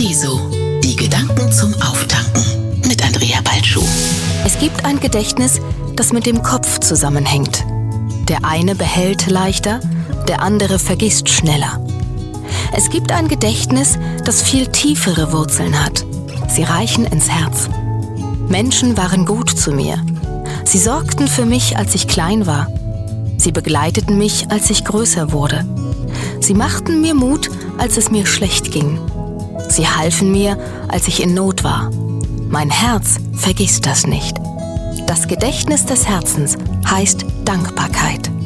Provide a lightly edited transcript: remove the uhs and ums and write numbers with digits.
Paradiso. Die Gedanken zum Auftanken mit Andrea Balschuh. Es gibt ein Gedächtnis, das mit dem Kopf zusammenhängt. Der eine behält leichter, der andere vergisst schneller. Es gibt ein Gedächtnis, das viel tiefere Wurzeln hat. Sie reichen ins Herz. Menschen waren gut zu mir. Sie sorgten für mich, als ich klein war. Sie begleiteten mich, als ich größer wurde. Sie machten mir Mut, als es mir schlecht ging. Sie halfen mir, als ich in Not war. Mein Herz vergisst das nicht. Das Gedächtnis des Herzens heißt Dankbarkeit.